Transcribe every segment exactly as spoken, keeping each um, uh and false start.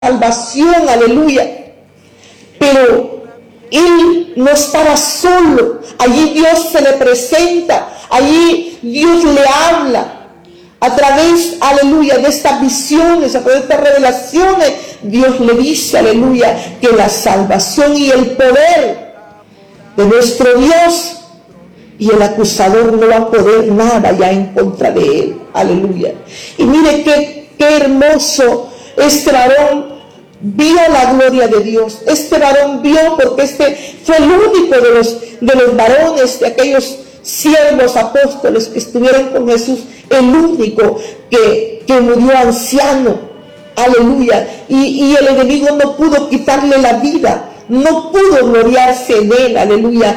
salvación, aleluya. Pero él no estaba solo, allí Dios se le presenta, allí Dios le habla. A través, aleluya, de estas visiones, a través de estas revelaciones, Dios le dice, aleluya, que la salvación y el poder de nuestro Dios y el acusador no va a poder nada ya en contra de él, aleluya. Y mire qué, qué hermoso este varón vio la gloria de Dios. Este varón vio, porque este fue el único de los, de los varones, de aquellos siervos apóstoles que estuvieron con Jesús, el único que, que murió anciano, aleluya, y, y el enemigo no pudo quitarle la vida, no pudo gloriarse en él, aleluya,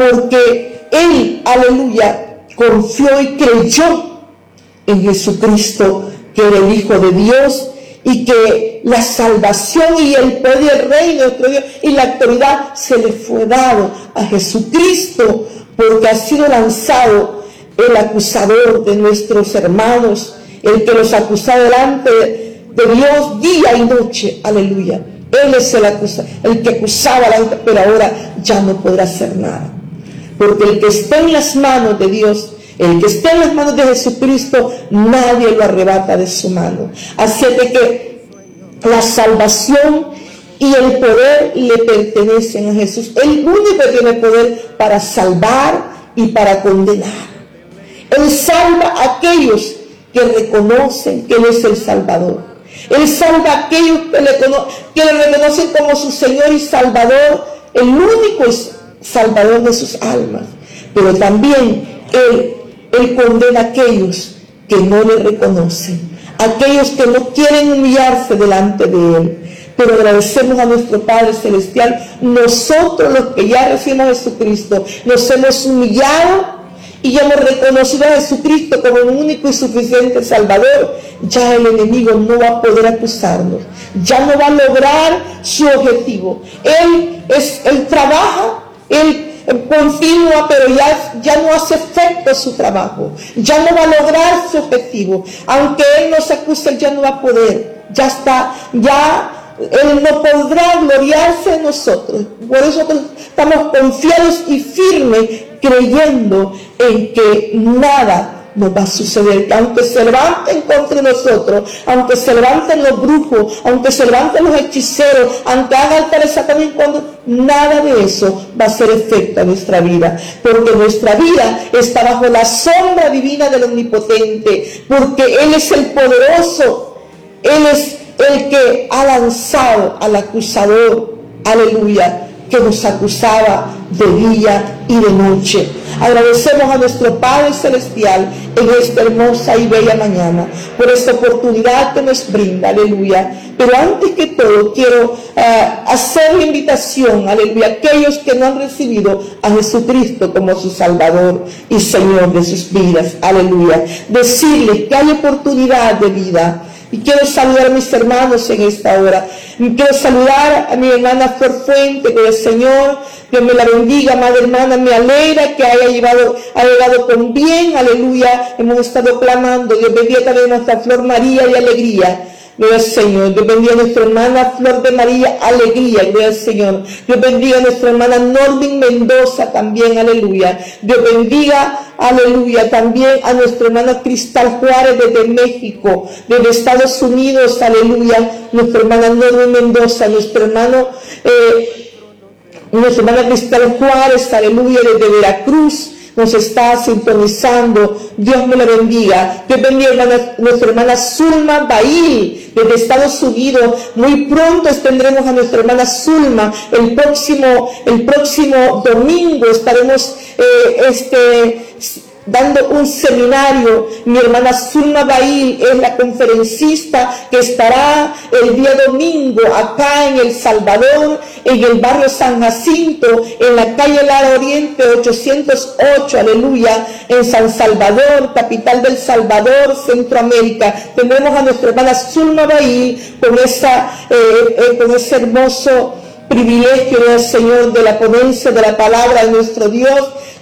porque él, aleluya, confió y creyó en Jesucristo, que era el Hijo de Dios, y que la salvación y el poder y el reino de nuestro Dios y la autoridad se le fue dado a Jesucristo, porque ha sido lanzado el acusador de nuestros hermanos, el que los acusaba delante de Dios día y noche, aleluya. Él es el acusador, el que acusaba a la gente, pero ahora ya no podrá hacer nada, porque el que está en las manos de Dios, el que está en las manos de Jesucristo, nadie lo arrebata de su mano. Así de que la salvación y el poder le pertenecen a Jesús. El único que tiene poder para salvar y para condenar. Él salva a aquellos que reconocen que Él es el Salvador. Él salva a aquellos que le, que le reconocen como su Señor y Salvador, el único Salvador de sus almas. Pero también Él, Él condena a aquellos que no le reconocen, aquellos que no quieren humillarse delante de Él. Pero agradecemos a nuestro Padre Celestial, nosotros los que ya recibimos a Jesucristo, nos hemos humillado y ya hemos reconocido a Jesucristo como el único y suficiente Salvador. Ya el enemigo no va a poder acusarnos, ya no va a lograr su objetivo. Él, es, él trabaja, Él continúa, pero ya, ya no hace efecto su trabajo, ya no va a lograr su objetivo. Aunque Él nos acuse, Él ya no va a poder, ya está, ya Él no podrá gloriarse en nosotros. Por eso nosotros estamos confiados y firmes, creyendo en que nada nos va a suceder, que aunque se levanten contra nosotros, aunque se levanten los brujos, aunque se levanten los hechiceros, aunque haga altares satánicos, cuando nada de eso va a hacer efecto a nuestra vida, porque nuestra vida está bajo la sombra divina del Omnipotente, porque Él es el poderoso, Él es el que ha lanzado al acusador, aleluya, que nos acusaba de día y de noche. Agradecemos a nuestro Padre Celestial en esta hermosa y bella mañana por esta oportunidad que nos brinda, aleluya. Pero antes que todo quiero uh, hacer la invitación, aleluya, a aquellos que no han recibido a Jesucristo como su Salvador y Señor de sus vidas, aleluya. Decirles que hay oportunidad de vida. Y quiero saludar a mis hermanos en esta hora. Y quiero saludar a mi hermana Flor Fuente, que el Señor, Dios me la bendiga, madre hermana, me alegra que haya llevado, ha llegado con bien, aleluya. Hemos estado clamando, Dios bendiga también a nuestra Flor María y alegría. Gloria al Señor. Dios bendiga a nuestra hermana Flor de María, alegría, gloria al Señor. Dios bendiga a nuestra hermana Norvin Mendoza también, aleluya. Dios bendiga, aleluya, también a nuestra hermana Cristal Juárez desde México, desde Estados Unidos, aleluya. Nuestra hermana Norvin Mendoza, nuestro hermano, eh, nuestra hermana Cristal Juárez, aleluya, desde Veracruz. Nos está sintonizando, Dios me la bendiga. Dios bendiga hermana, nuestra hermana Zulma Bail desde Estados Unidos. Muy pronto tendremos a nuestra hermana Zulma. El próximo, el próximo domingo estaremos eh, este dando un seminario. Mi hermana Zulma Bail es la conferencista que estará el día domingo acá en El Salvador, en el barrio San Jacinto, en la calle Lara Oriente ochocientos ocho, aleluya, en San Salvador, capital del Salvador, Centroamérica. Tendremos a nuestra hermana Zulma Bail con, esa, eh, eh, con ese hermoso privilegio del Señor de la ponencia de la palabra de nuestro Dios.